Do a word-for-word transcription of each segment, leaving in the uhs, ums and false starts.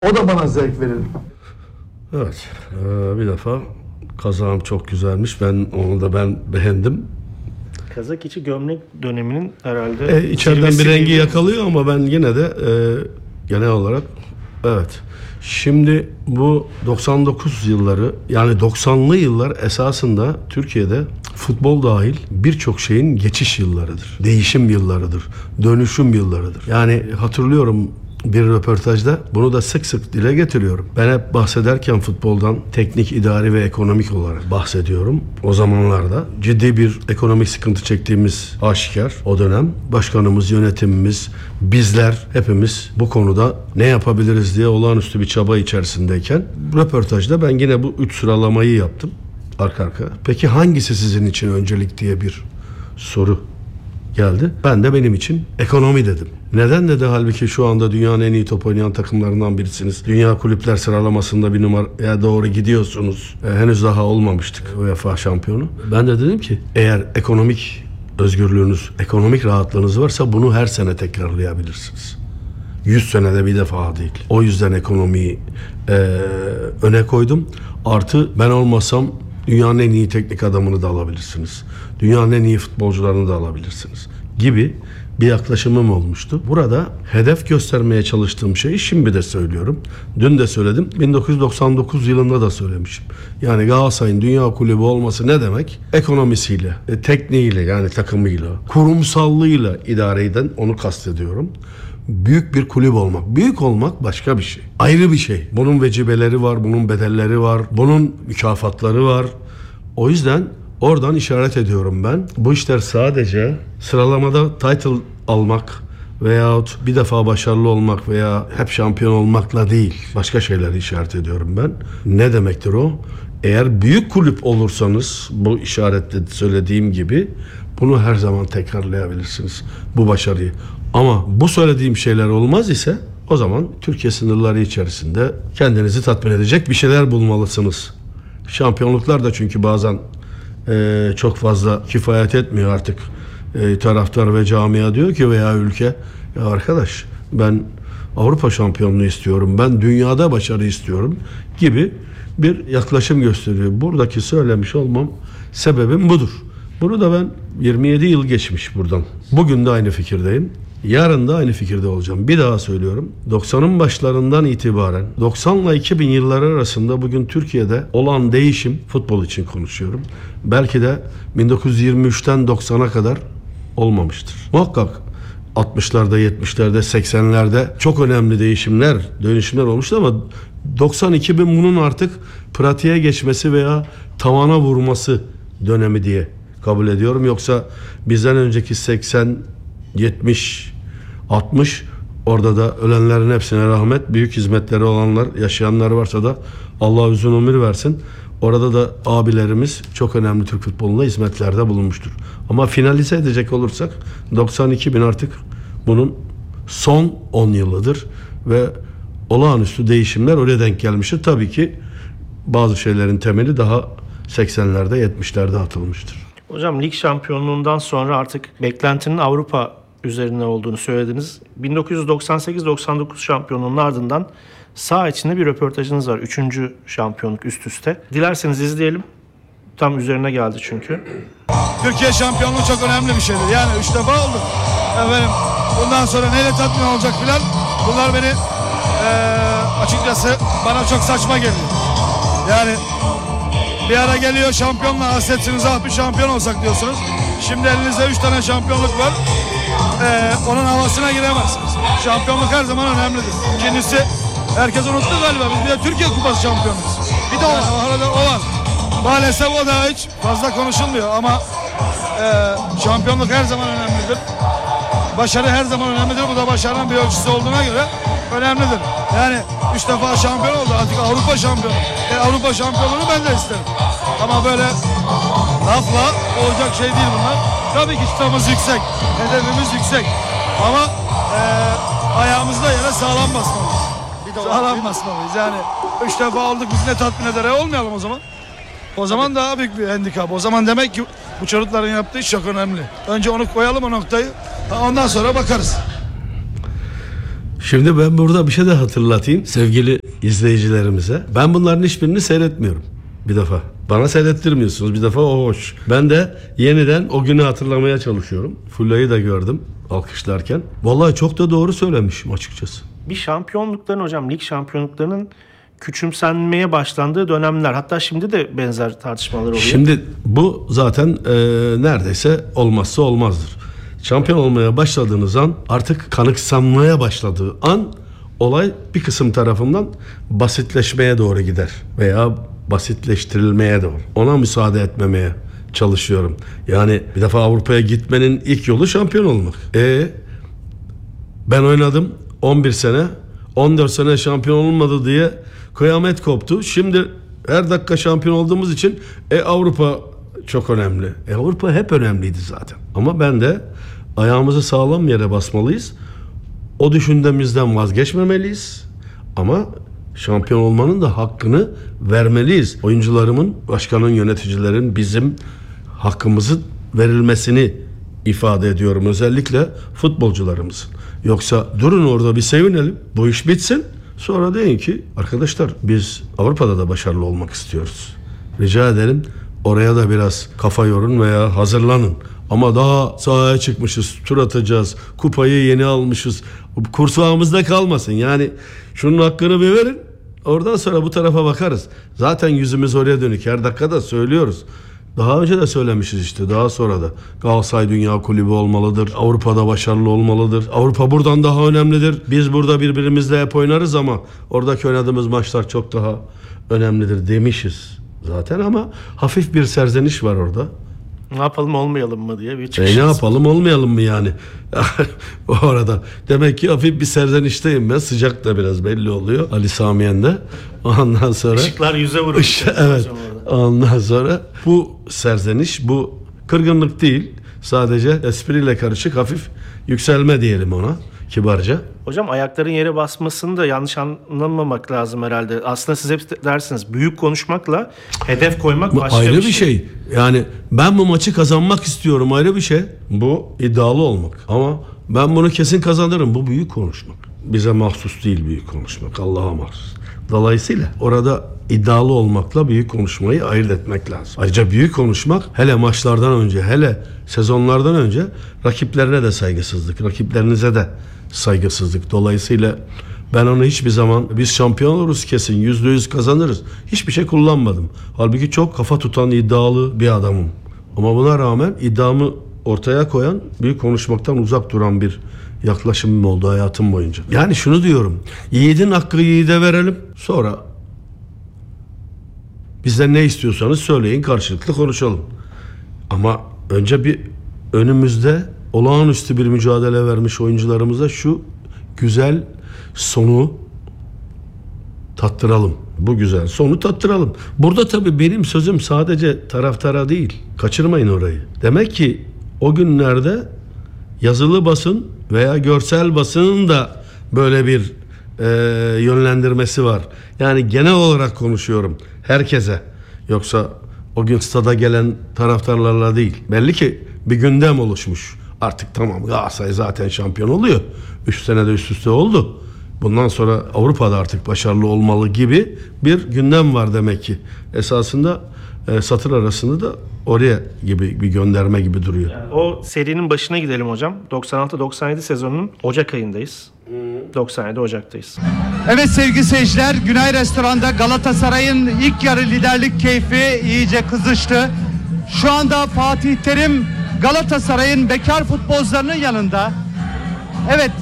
O da bana zevk verir. Evet, ee, bir defa kazağım çok güzelmiş. Ben onu da ben beğendim. Kazak içi gömlek döneminin herhalde E, içeriden bir zirvesi rengi diyebiliriz. yakalıyor ama ben yine de e, genel olarak evet. Şimdi bu doksan dokuz yılları, yani doksanlı yıllar esasında Türkiye'de futbol dahil birçok şeyin geçiş yıllarıdır. Değişim yıllarıdır. Dönüşüm yıllarıdır. Yani hatırlıyorum bir röportajda bunu da sık sık dile getiriyorum. Ben hep bahsederken futboldan teknik, idari ve ekonomik olarak bahsediyorum. O zamanlarda ciddi bir ekonomik sıkıntı çektiğimiz aşikar o dönem. Başkanımız, yönetimimiz, bizler hepimiz bu konuda ne yapabiliriz diye olağanüstü bir çaba içerisindeyken röportajda ben yine bu üç sıralamayı yaptım arka arka. Peki hangisi sizin için öncelik diye bir soru geldi. Ben de benim için ekonomi dedim. Neden dedi, halbuki şu anda dünyanın en iyi top oynayan takımlarından birisiniz. Dünya kulüpler sıralamasında bir numaraya doğru gidiyorsunuz. E, henüz daha olmamıştık UEFA şampiyonu. Ben de dedim ki eğer ekonomik özgürlüğünüz, ekonomik rahatlığınız varsa bunu her sene tekrarlayabilirsiniz. yüz senede bir defa değil. O yüzden ekonomiyi e, öne koydum. Artı ben olmasam dünyanın en iyi teknik adamını da alabilirsiniz. Dünyanın en iyi futbolcularını da alabilirsiniz gibi bir yaklaşımım olmuştu. Burada hedef göstermeye çalıştığım şeyi şimdi de söylüyorum. Dün de söyledim. bin dokuz yüz doksan dokuz yılında da söylemişim. Yani Galatasaray'ın dünya kulübü olması ne demek? Ekonomisiyle, e, tekniğiyle, yani takımıyla, kurumsallığıyla idare eden, onu kastediyorum. Büyük bir kulüp olmak. Büyük olmak başka bir şey. Ayrı bir şey. Bunun vecibeleri var, bunun bedelleri var, bunun mükafatları var. O yüzden oradan işaret ediyorum ben. Bu işler sadece sıralamada title almak veyahut bir defa başarılı olmak veya hep şampiyon olmakla değil. Başka şeyleri işaret ediyorum ben. Ne demektir o? Eğer büyük kulüp olursanız, bu işaretle söylediğim gibi, bunu her zaman tekrarlayabilirsiniz, bu başarıyı. Ama bu söylediğim şeyler olmaz ise o zaman Türkiye sınırları içerisinde kendinizi tatmin edecek bir şeyler bulmalısınız. Şampiyonluklar da çünkü bazen e, çok fazla kifayet etmiyor artık. E, taraftar ve camia diyor ki veya ülke, ya arkadaş ben Avrupa şampiyonluğu istiyorum, ben dünyada başarı istiyorum gibi bir yaklaşım gösteriyor. Buradaki söylemiş olmam sebebim budur. Bunu da ben yirmi yedi yıl geçmiş buradan. Bugün de aynı fikirdeyim. Yarın da aynı fikirde olacağım. Bir daha söylüyorum. doksanın başlarından itibaren doksanla iki bin yılları arasında bugün Türkiye'de olan değişim, futbol için konuşuyorum, belki de bin dokuz yüz yirmi üçten doksana kadar olmamıştır. Muhakkak altmışlarda, yetmişlerde, seksenlerde çok önemli değişimler, dönüşümler olmuştu ama doksan iki bin bunun artık pratiğe geçmesi veya tavana vurması dönemi diye kabul ediyorum. Yoksa bizden önceki seksen, yetmiş, altmış, orada da ölenlerin hepsine rahmet, büyük hizmetleri olanlar, yaşayanlar varsa da Allah uzun ömür versin. Orada da abilerimiz çok önemli Türk futbolunda hizmetlerde bulunmuştur. Ama finalize edecek olursak doksan iki bin artık bunun son on yılıdır ve olağanüstü değişimler oraya denk gelmiştir. Tabii ki bazı şeylerin temeli daha seksenlerde, yetmişlerde atılmıştır. Hocam lig şampiyonluğundan sonra artık beklentinin Avrupa üzerine olduğunu söylediniz. bin dokuz yüz doksan sekiz doksan dokuz şampiyonluğunun ardından saha içinde bir röportajınız var. Üçüncü şampiyonluk üst üste. Dilerseniz izleyelim. Tam üzerine geldi çünkü. Türkiye şampiyonluğu çok önemli bir şeydir. Yani üç defa olduk. Efendim, bundan sonra neyle tatmin olacak filan. Bunlar beni ee, açıkçası bana çok saçma geliyor. Yani bir ara geliyor şampiyonla hasretsiniz, ah bir şampiyon olsak diyorsunuz. Şimdi elinizde üç tane şampiyonluk var. Ee, onun havasına giremezsiniz. Şampiyonluk her zaman önemlidir. İkincisi, herkes unuttu galiba, biz bir de Türkiye Kupası şampiyonuyuz. Bir de o var. Yani, o var. Maalesef o da hiç fazla konuşulmuyor ama e, şampiyonluk her zaman önemlidir. Başarı her zaman önemlidir. Bu da başarının bir ölçüsü olduğuna göre önemlidir. Yani üç defa şampiyon oldu, artık Avrupa şampiyonu. E, Avrupa şampiyonluğunu ben de isterim. Ama böyle lafla olacak şey değil bunlar. Tabii ki çıtamız yüksek, hedefimiz yüksek. Ama e, ayağımızda yere sağlam basmalıyız. Sağlam basmalıyız. Yani üç defa olduk, biz ne tatmin eder, e, olmayalım o zaman. O zaman daha büyük bir handikap. O zaman demek ki bu çocukların yaptığı iş çok önemli. Önce onu koyalım, o noktayı. Ondan sonra bakarız. Şimdi ben burada bir şey de hatırlatayım sevgili izleyicilerimize. Ben bunların hiçbirini seyretmiyorum bir defa. Bana seyrettirmiyorsunuz bir defa, o hoş. Ben de yeniden o günü hatırlamaya çalışıyorum. Fulya'yı da gördüm alkışlarken. Vallahi çok da doğru söylemişim açıkçası. Bir şampiyonlukların hocam, lig şampiyonluklarının küçümsenmeye başlandığı dönemler. Hatta şimdi de benzer tartışmalar oluyor. Şimdi bu zaten e, neredeyse olmazsa olmazdır. Şampiyon olmaya başladığınız an, artık kanıksanmaya başladığı an olay bir kısım tarafından basitleşmeye doğru gider veya basitleştirilmeye doğru. Ona müsaade etmemeye çalışıyorum. Yani bir defa Avrupa'ya gitmenin ilk yolu şampiyon olmak. E ben oynadım on bir sene, on dört sene şampiyon olmadı diye kıyamet koptu. Şimdi her dakika şampiyon olduğumuz için e Avrupa çok önemli. E Avrupa hep önemliydi zaten. Ama ben de ayağımızı sağlam yere basmalıyız. O düşündüğümüzden vazgeçmemeliyiz. Ama şampiyon olmanın da hakkını vermeliyiz. Oyuncularımın, başkanın, yöneticilerin bizim hakkımızı verilmesini ifade ediyorum. Özellikle futbolcularımızın. Yoksa durun orada bir sevinelim. Bu iş bitsin. Sonra deyin ki arkadaşlar biz Avrupa'da da başarılı olmak istiyoruz. Rica ederim oraya da biraz kafa yorun veya hazırlanın. Ama daha sahaya çıkmışız, tur atacağız, kupayı yeni almışız. Kursağımızda kalmasın. Yani şunun hakkını bir verin. Oradan sonra bu tarafa bakarız. Zaten yüzümüz oraya dönük. Her dakikada söylüyoruz. Daha önce de söylemişiz işte, daha sonra da. Galatasaray Dünya Kulübü olmalıdır. Avrupa'da başarılı olmalıdır. Avrupa buradan daha önemlidir. Biz burada birbirimizle hep oynarız ama oradaki oynadığımız maçlar çok daha önemlidir demişiz zaten, ama hafif bir serzeniş var orada. Ne yapalım olmayalım mı diye bir E çıkış. ne yapalım olmayalım mı yani? O arada. Demek ki hafif bir serzenişteyim ben. Sıcak da biraz belli oluyor. Ali Samiyen'de. Ondan sonra... Işıklar yüze vuruyor. Iş- evet. Ondan sonra bu serzeniş, bu kırgınlık değil. Sadece espriyle karışık hafif yükselme diyelim ona kibarca. Hocam ayakların yere basmasını da yanlış anlamamak lazım herhalde. Aslında siz hep dersiniz büyük konuşmakla hedef koymak Bu başka ayrı bir bir şey. şey. Yani ben bu maçı kazanmak istiyorum, ayrı bir şey. Bu iddialı olmak. Ama ben bunu kesin kazanırım. Bu büyük konuşmak. Bize mahsus değil büyük konuşmak. Allah'a mahsus. Dolayısıyla orada iddialı olmakla büyük konuşmayı ayırt etmek lazım. Ayrıca büyük konuşmak hele maçlardan önce, hele sezonlardan önce rakiplerine de saygısızlık, rakiplerinize de saygısızlık. Dolayısıyla ben onu hiçbir zaman biz şampiyon oluruz kesin, yüzde yüz kazanırız, hiçbir şey kullanmadım. Halbuki çok kafa tutan, iddialı bir adamım. Ama buna rağmen iddiamı ortaya koyan, büyük konuşmaktan uzak duran bir yaklaşımım oldu hayatım boyunca. Yani şunu diyorum, yiğidin hakkı yiğide verelim, sonra bizden ne istiyorsanız söyleyin, karşılıklı konuşalım. Ama önce bir önümüzde olağanüstü bir mücadele vermiş oyuncularımıza şu güzel sonu tattıralım. Bu güzel sonu tattıralım. Burada tabii benim sözüm sadece taraftara değil. Kaçırmayın orayı. Demek ki o günlerde yazılı basın veya görsel basının da böyle bir e, yönlendirmesi var. Yani genel olarak konuşuyorum herkese. Yoksa o gün stada gelen taraftarlarla değil. Belli ki bir gündem oluşmuş. Artık tamam, Galatasaray zaten şampiyon oluyor. Üç senede üst üste oldu. Bundan sonra Avrupa'da artık başarılı olmalı gibi bir gündem var demek ki. Esasında e, satır arasında da oraya gibi bir gönderme gibi duruyor. Yani o serinin başına gidelim hocam. doksan altı doksan yedi sezonunun Ocak ayındayız. doksan yedi Ocak'tayız. Evet sevgili seyirciler, Günay Restoran'da Galatasaray'ın ilk yarı liderlik keyfi iyice kızıştı. Şu anda Fatih Terim Galatasaray'ın bekar futbolcularının yanında. Evet,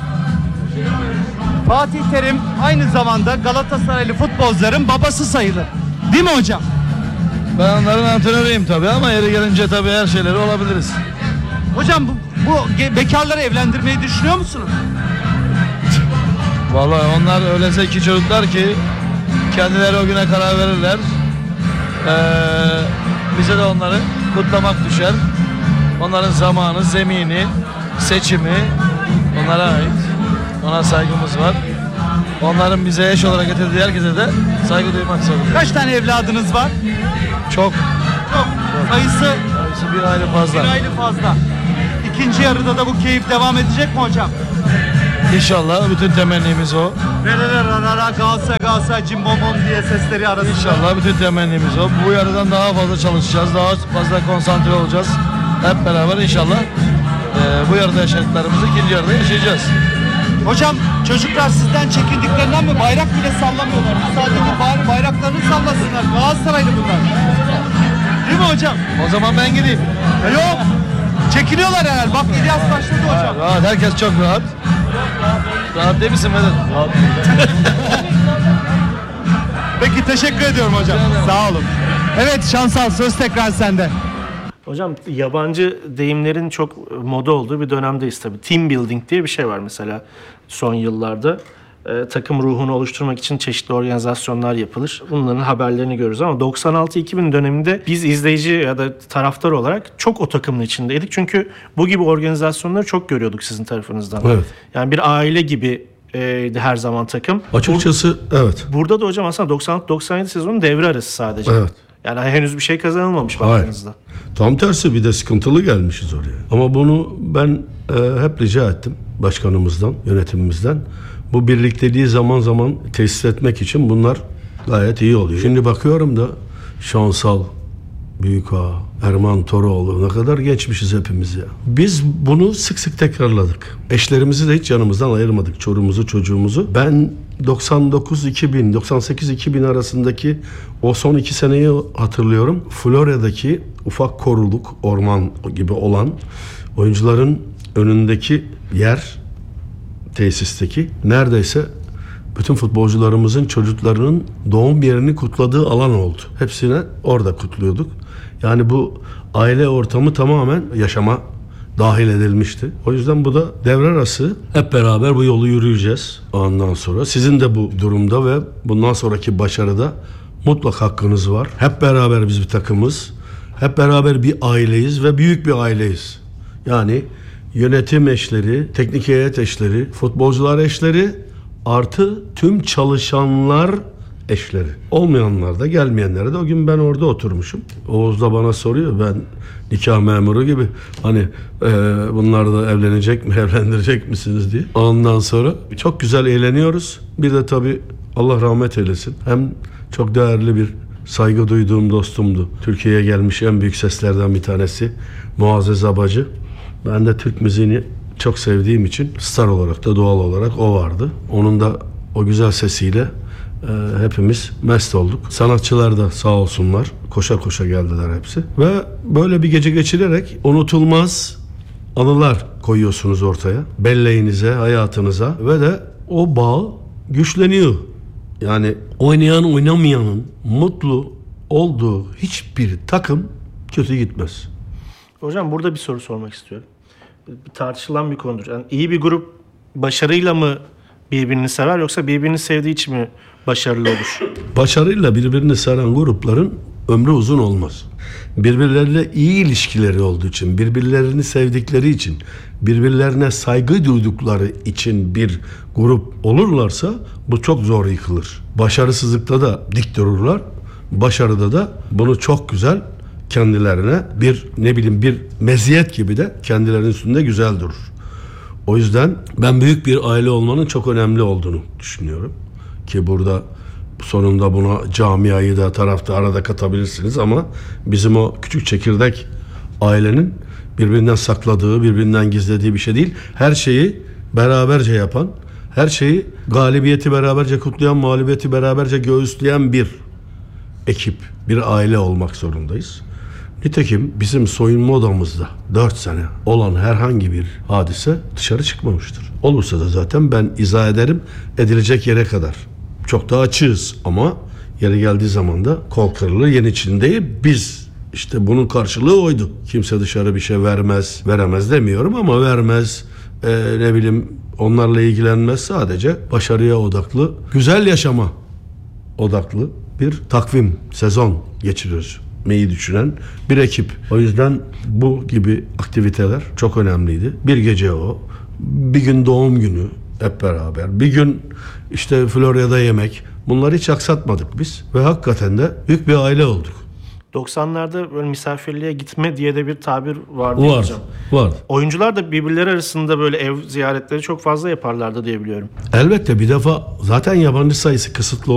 Fatih Terim aynı zamanda Galatasaraylı futbolcuların babası sayılır. Değil mi hocam? Ben onların antrenörüyüm tabii ama yeri gelince tabii her şeyleri olabiliriz. Hocam bu, bu ge- bekarları evlendirmeyi düşünüyor musunuz? Vallahi onlar öyle zeki çocuklar ki kendileri o güne karar verirler. Ee, bize de onları kutlamak düşer. Onların zamanı, zemini, seçimi onlara ait. Ona saygımız var. Onların bize eş olarak getirdiği herkese de saygı duymak zorundayız. Kaç tane evladınız var? Çok. Çok. Sayısı Sayısı bir aile fazla. bir aile fazla. İkinci yarıda da bu keyif devam edecek mi hocam? İnşallah bütün temennimiz o. Vereler arara Galatasaray Galatasaray cimbomom diye sesleri arasında. İnşallah bütün temennimiz o. Bu yarıdan daha fazla çalışacağız. Daha fazla konsantre olacağız. Hep beraber inşallah e, bu yarıda yaşadıklarımızı ikinci yarıda yaşayacağız. Hocam çocuklar sizden çekindiklerinden mi bayrak bile sallamıyorlar? Sadece bari bayraklarını sallasınlar. Galatasaraylı bunlar. Değil mi hocam? O zaman ben gideyim. E yok. Çekiniyorlar herhalde. Bak İlyas başladı hocam. Rahat, herkes çok rahat. Rahat değil misin Vedat? Rahat. Peki teşekkür ediyorum hocam. Sağ olun. Evet Şansal söz tekrar sende. Hocam yabancı deyimlerin çok moda olduğu bir dönemdeyiz tabii. Team building diye bir şey var mesela son yıllarda. Ee, takım ruhunu oluşturmak için çeşitli organizasyonlar yapılır. Bunların haberlerini görürüz ama doksan altı iki bin döneminde biz izleyici ya da taraftar olarak çok o takımın içindeydik. Çünkü bu gibi organizasyonları çok görüyorduk sizin tarafınızdan. Evet. Yani bir aile gibi e, her zaman takım. Açıkçası evet. Burada da hocam aslında doksan altı doksan yedi sezonun devre arası sadece. Evet. Yani henüz bir şey kazanılmamış Hayır. baktığınızda. Tam tersi bir de sıkıntılı gelmişiz oraya. Ama bunu ben e, hep rica ettim başkanımızdan, yönetimimizden. Bu birlikteliği zaman zaman tesis etmek için bunlar gayet iyi oluyor. Şimdi bakıyorum da Şansal, Büyükağa, Erman Toroğlu ne kadar geçmişiz hepimiz ya. Biz bunu sık sık tekrarladık. Eşlerimizi de hiç yanımızdan ayırmadık. Çoluğumuzu, çocuğumuzu. Ben doksan dokuz iki bin, doksan sekiz iki bin arasındaki o son iki seneyi hatırlıyorum. Florya'daki ufak koruluk, orman gibi olan oyuncuların önündeki yer, tesisteki neredeyse bütün futbolcularımızın çocuklarının doğum yerini kutladığı alan oldu. Hepsine orada kutluyorduk. Yani bu aile ortamı tamamen yaşama dahil edilmişti. O yüzden bu da devre arası hep beraber bu yolu yürüyeceğiz ondan sonra. Sizin de bu durumda ve bundan sonraki başarıda mutlak hakkınız var. Hep beraber biz bir takımız. Hep beraber bir aileyiz ve büyük bir aileyiz. Yani yönetim eşleri, teknik heyet eşleri, futbolcular eşleri artı tüm çalışanlar eşleri. Olmayanlar da gelmeyenlere de o gün ben orada oturmuşum. Oğuz da bana soruyor, ben nikah memuru gibi hani e, bunlar da evlenecek mi, evlendirecek misiniz diye. Ondan sonra çok güzel eğleniyoruz. Bir de tabii Allah rahmet eylesin. Hem çok değerli bir saygı duyduğum dostumdu. Türkiye'ye gelmiş en büyük seslerden bir tanesi Muazzez Abacı. Ben de Türk müziğini çok sevdiğim için star olarak da doğal olarak o vardı. Onun da o güzel sesiyle e, hepimiz mest olduk. Sanatçılar da sağ olsunlar koşa koşa geldiler hepsi. Ve böyle bir gece geçirerek unutulmaz anılar koyuyorsunuz ortaya. Belleğinize, hayatınıza ve de o bağ güçleniyor. Yani oynayan oynamayanın mutlu olduğu hiçbir takım kötü gitmez. Hocam burada bir soru sormak istiyorum. Bir tartışılan bir konudur. Yani iyi bir grup başarıyla mı birbirini sever yoksa birbirini sevdiği için mi başarılı olur? Başarıyla birbirini seven grupların ömrü uzun olmaz. Birbirleriyle iyi ilişkileri olduğu için, birbirlerini sevdikleri için, birbirlerine saygı duydukları için bir grup olurlarsa bu çok zor yıkılır. Başarısızlıkta da dik dururlar. Başarıda da bunu çok güzel kendilerine bir ne bileyim bir meziyet gibi de kendilerinin üstünde güzel durur. O yüzden ben büyük bir aile olmanın çok önemli olduğunu düşünüyorum. Ki burada sonunda buna camiayı da taraftarı da katabilirsiniz ama bizim o küçük çekirdek ailenin birbirinden sakladığı, birbirinden gizlediği bir şey değil. Her şeyi beraberce yapan, her şeyi galibiyeti beraberce kutlayan, mağlubiyeti beraberce göğüsleyen bir ekip, bir aile olmak zorundayız. Nitekim bizim soyunma odamızda dört sene olan herhangi bir hadise dışarı çıkmamıştır. Olursa da zaten ben izah ederim edilecek yere kadar. Çok da açığız ama yeri geldiği zaman da kol kırılır yen içindeyiz biz. İşte bunun karşılığı oydu. Kimse dışarı bir şey vermez, veremez demiyorum ama vermez, ee, ne bileyim onlarla ilgilenmez. Sadece başarıya odaklı, güzel yaşama odaklı bir takvim, sezon geçiriyoruz. Meyi düşünen bir ekip. O yüzden bu gibi aktiviteler çok önemliydi. Bir gece o, bir gün doğum günü hep beraber, bir gün işte Florya'da yemek. Bunları hiç aksatmadık biz ve hakikaten de büyük bir aile olduk. doksanlarda böyle misafirliğe gitme diye de bir tabir vardı Var. hocam. Var. Oyuncular da birbirleri arasında böyle ev ziyaretleri çok fazla yaparlardı diye biliyorum. Elbette bir defa zaten yabancı sayısı kısıtlı